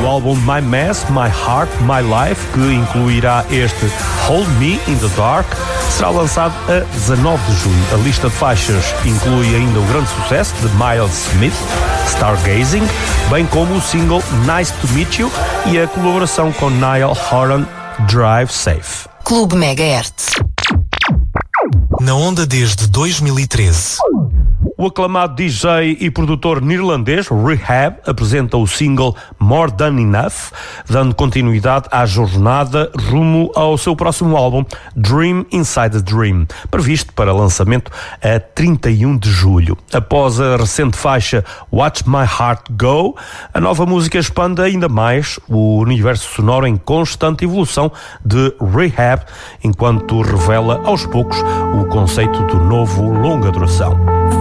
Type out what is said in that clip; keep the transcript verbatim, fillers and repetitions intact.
do álbum My Mess, My Heart, My Life, que incluirá este Hold Me in the Dark, será lançado a dezanove de junho. A lista de faixas inclui ainda o grande sucesso de Miles Smith, Stargazing, bem como o single Nice to Meet You e a colaboração com Niall Horan, Drive Safe. Clube Megahertz. Na onda desde dois mil e treze. O aclamado D J e produtor neerlandês Rehab apresenta o single More Than Enough, dando continuidade à jornada rumo ao seu próximo álbum Dream Inside a Dream, previsto para lançamento a trinta e um de julho. Após a recente faixa Watch My Heart Go, a nova música expande ainda mais o universo sonoro em constante evolução de Rehab, enquanto revela aos poucos o conceito do novo longa duração.